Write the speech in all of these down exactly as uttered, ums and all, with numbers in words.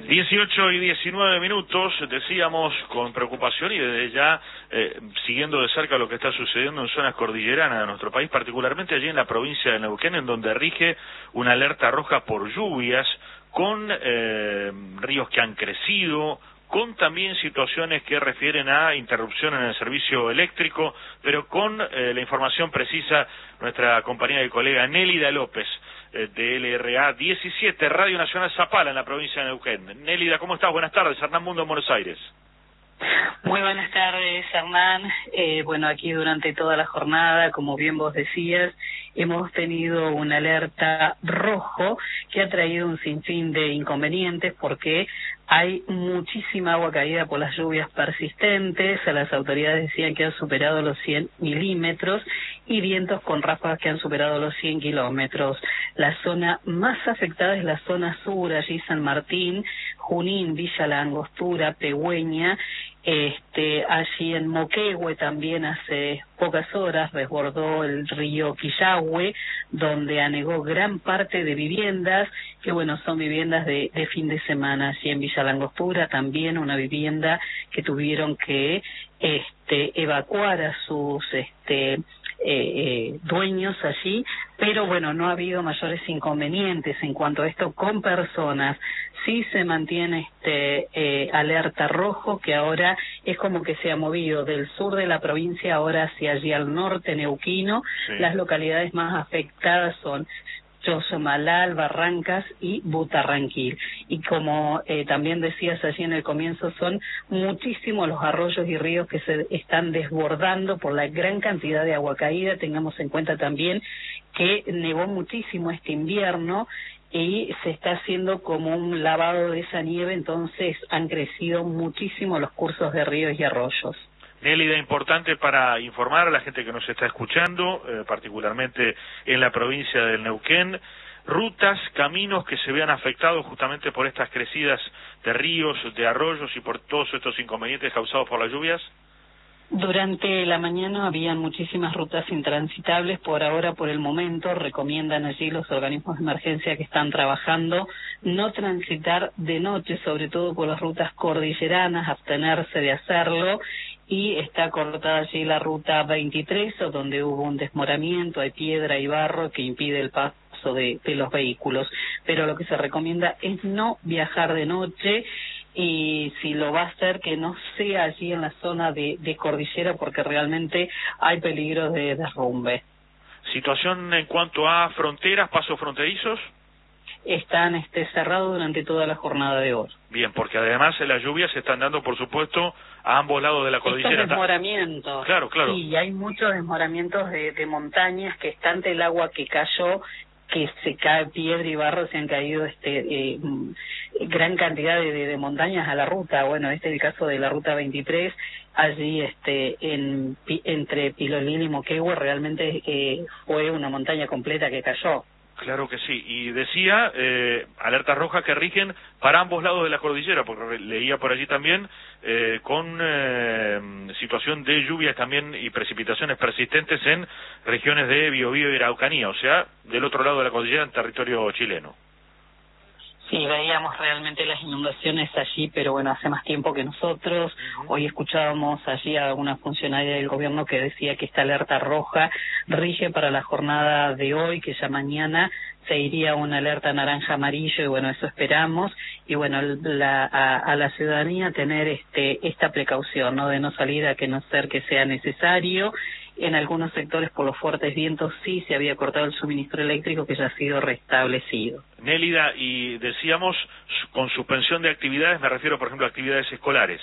dieciocho y diecinueve minutos, decíamos con preocupación y desde ya eh, siguiendo de cerca lo que está sucediendo en zonas cordilleranas de nuestro país, particularmente allí en la provincia de Neuquén, en donde rige una alerta roja por lluvias, con eh, ríos que han crecido, con también situaciones que refieren a interrupción en el servicio eléctrico, pero con eh, la información precisa nuestra compañera y colega Nélida López, eh, de L R A diecisiete, Radio Nacional Zapala, en la provincia de Neuquén. Nélida, ¿cómo estás? Buenas tardes, Hernán Mundo en Buenos Aires. Muy buenas tardes, Hernán. Eh, bueno, aquí durante toda la jornada, como bien vos decías, hemos tenido una alerta rojo que ha traído un sinfín de inconvenientes porque hay muchísima agua caída por las lluvias persistentes. Las autoridades decían que han superado los cien milímetros y vientos con ráfagas que han superado los cien kilómetros. La zona más afectada es la zona sur, allí San Martín, Junín, Villa La Angostura, Pegüeña. Este, allí en Moquegüe también hace pocas horas desbordó el río Quillahue, donde anegó gran parte de viviendas, que bueno, son viviendas de, de fin de semana. Allí en Villa La Angostura también una vivienda que tuvieron que este, evacuar a sus este, Eh, eh, dueños allí, pero bueno, no ha habido mayores inconvenientes en cuanto a esto con personas. Sí se mantiene este eh, alerta rojo, que ahora es como que se ha movido del sur de la provincia ahora hacia allí al norte neuquino. Sí. Las localidades más afectadas son Chosomalal, Barrancas y Butarranquil. Y como eh, también decías allí en el comienzo, son muchísimos los arroyos y ríos que se están desbordando por la gran cantidad de agua caída. Tengamos en cuenta también que nevó muchísimo este invierno y se está haciendo como un lavado de esa nieve, entonces han crecido muchísimo los cursos de ríos y arroyos. Nélida, importante para informar a la gente que nos está escuchando, eh, particularmente en la provincia del Neuquén, rutas, caminos que se vean afectados justamente por estas crecidas de ríos, de arroyos y por todos estos inconvenientes causados por las lluvias. Durante la mañana habían muchísimas rutas intransitables. Por ahora, por el momento, recomiendan allí los organismos de emergencia que están trabajando no transitar de noche, sobre todo por las rutas cordilleranas, abstenerse de hacerlo. Y está cortada allí la ruta veintitrés, donde hubo un desmoramiento, hay piedra y barro que impide el paso de, de los vehículos. Pero lo que se recomienda es no viajar de noche, y si lo va a hacer, que no sea allí en la zona de, de cordillera, porque realmente hay peligro de derrumbe. ¿Situación en cuanto a fronteras, pasos fronterizos? Están este, cerrados durante toda la jornada de hoy. Bien, porque además las lluvias se están dando, por supuesto, a ambos lados de la cordillera. Estos desmoramientos. Claro, claro. Sí, hay muchos desmoramientos de, de montañas, que es tanto el agua que cayó, que se cae piedra y barro, se han caído este eh, gran cantidad de, de, de montañas a la ruta. Bueno, este es el caso de la ruta veintitrés, allí este en entre Pilolín y Moquegüe, realmente eh, fue una montaña completa que cayó. Claro que sí, y decía, eh, alertas rojas que rigen para ambos lados de la cordillera, porque leía por allí también, eh, con eh, situación de lluvias también y precipitaciones persistentes en regiones de Biobío y Araucanía, o sea, del otro lado de la cordillera en territorio chileno. Sí, veíamos realmente las inundaciones allí, pero bueno, hace más tiempo que nosotros. Uh-huh. Hoy escuchábamos allí a una funcionaria del gobierno que decía que esta alerta roja rige para la jornada de hoy, que ya mañana se iría una alerta naranja amarillo, y bueno, eso esperamos. Y bueno, la, a, a la ciudadanía tener este esta precaución, ¿no?, de no salir a que no ser que sea necesario. En algunos sectores, por los fuertes vientos, sí se había cortado el suministro eléctrico, que ya ha sido restablecido. Nélida, y decíamos, con suspensión de actividades, me refiero, por ejemplo, a actividades escolares.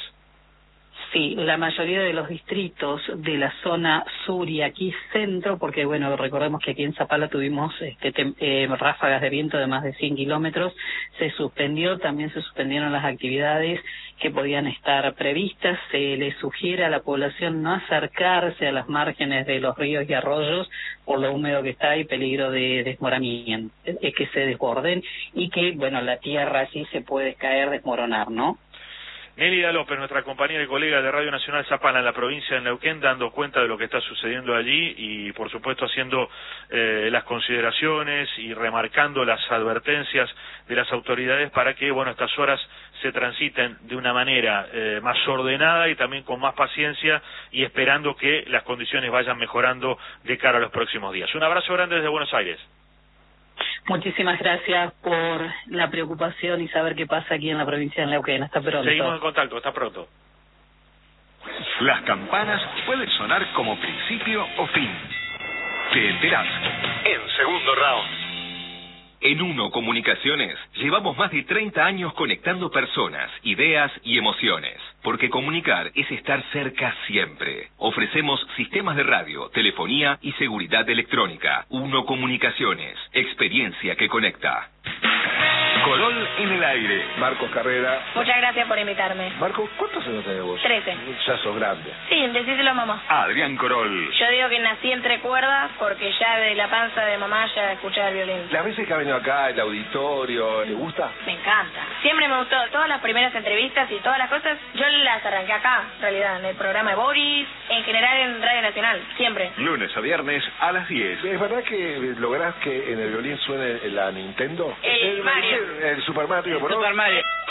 Sí, la mayoría de los distritos de la zona sur y aquí centro, porque bueno, recordemos que aquí en Zapala tuvimos este, tem, eh, ráfagas de viento de más de cien kilómetros, se suspendió, también se suspendieron las actividades que podían estar previstas. Se le sugiere a la población no acercarse a las márgenes de los ríos y arroyos por lo húmedo que está y peligro de desmoronamiento, eh, que se desborden y que, bueno, la tierra allí se puede caer, desmoronar, ¿no? Nélida López, nuestra compañera y colega de Radio Nacional Zapala en la provincia de Neuquén, dando cuenta de lo que está sucediendo allí y, por supuesto, haciendo eh, las consideraciones y remarcando las advertencias de las autoridades para que, bueno, estas horas se transiten de una manera eh, más ordenada y también con más paciencia y esperando que las condiciones vayan mejorando de cara a los próximos días. Un abrazo grande desde Buenos Aires. Muchísimas gracias por la preocupación y saber qué pasa aquí en la provincia de Neuquén. Hasta pronto. Seguimos en contacto. Hasta pronto. Las campanas pueden sonar como principio o fin. Te enterás en segundo round. En Uno Comunicaciones llevamos más de treinta años conectando personas, ideas y emociones. Porque comunicar es estar cerca siempre. Ofrecemos sistemas de radio, telefonía y seguridad electrónica. Uno Comunicaciones, experiencia que conecta. Corol en el aire. Marcos Carrera. Muchas gracias por invitarme. Marcos, ¿cuántos años tenés vos? Trece. Ya sos grande. Sí, decíselo a mamá. Adrián Corol. Yo digo que nací entre cuerdas porque ya de la panza de mamá ya escuchaba el violín. Las veces que ha venido acá, el auditorio, ¿le gusta? Me encanta. Siempre me gustó. Todas las primeras entrevistas y todas las cosas, yo las arranqué acá, en realidad, en el programa de Boris, en general en Radio Nacional, siempre. Lunes a viernes a las diez. ¿Es verdad que lográs que en el violín suene la Nintendo? El Mario. El Super Mario, ¿no? Super Mario.